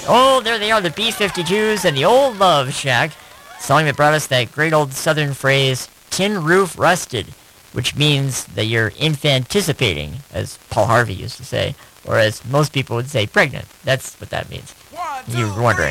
Oh, there they are, the B-52s and the old Love Shack. Song that brought us that great old southern phrase, tin roof rusted, which means that you're infanticipating, as Paul Harvey used to say, or as most people would say, pregnant. That's what that means. You were wondering.